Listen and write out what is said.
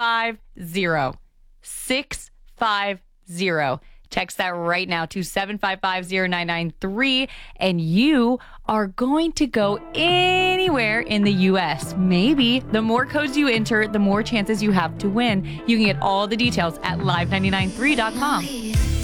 650. 650. Text that right now to 7550993, and you are going to go anywhere in the U.S. Maybe the more codes you enter, the more chances you have to win. You can get all the details at live993.com.